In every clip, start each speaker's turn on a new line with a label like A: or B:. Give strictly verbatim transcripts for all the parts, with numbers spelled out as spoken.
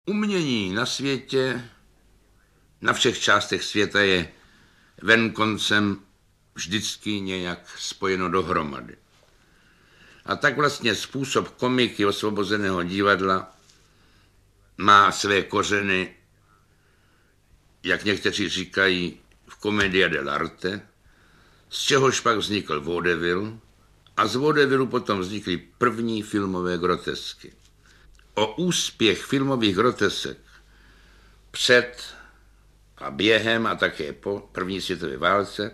A: Umění na světě, na všech částech světa je venkoncem vždycky nějak spojeno dohromady. A tak vlastně způsob komiky osvobozeného divadla má své kořeny, jak někteří říkají, v Commedia dell'arte, z čehož pak vznikl vaudeville a z vaudevillu potom vznikly první filmové grotesky. O úspěch filmových grotesek před a během a také po první světové válce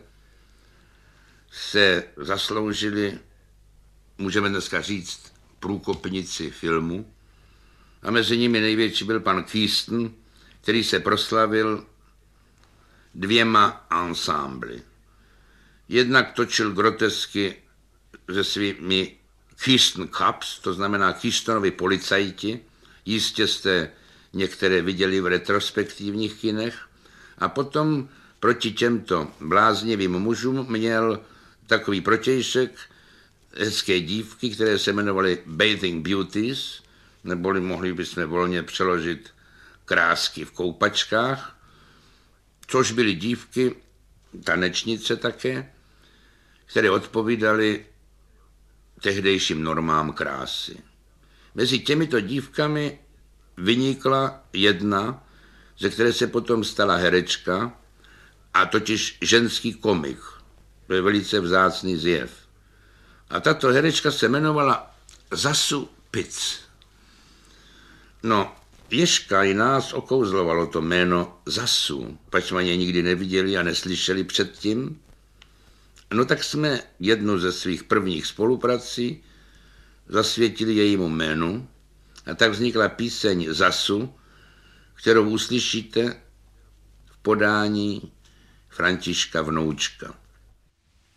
A: se zasloužili, můžeme dneska říct, průkopníci filmu. A mezi nimi největší byl pan Keaston, který se proslavil dvěma ansambly. Jednak točil grotesky se svými Keaston Cops, to znamená Keastonovi policajti. Jistě jste některé viděli v retrospektivních kinech. A potom proti těmto bláznivým mužům měl takový protějšek hezké dívky, které se jmenovaly Bathing Beauties, neboli mohli bychom volně přeložit krásky v koupačkách, což byly dívky, tanečnice také, které odpovídaly tehdejším normám krásy. Mezi těmito dívkami vynikla jedna, ze které se potom stala herečka, a totiž ženský komik. To je velice vzácný zjev. A tato herečka se jmenovala Zasu Pitts. No, Ježka i nás okouzlovalo to jméno Zasu, pač jsme je nikdy neviděli a neslyšeli předtím. No tak jsme jednu ze svých prvních spoluprací zasvětili jejímu jménu a tak vznikla píseň Zasu, kterou uslyšíte v podání Františka Vnoučka.